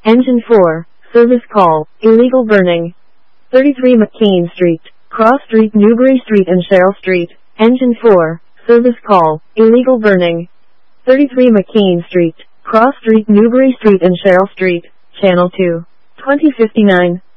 Engine 4, service call, illegal burning. 33 McKean Street, Cross Street, Newbury Street and Cheryl Street. Engine 4, service call, illegal burning. 33 McKean Street, Cross Street, Newbury Street and Cheryl Street. Channel 2. 2059.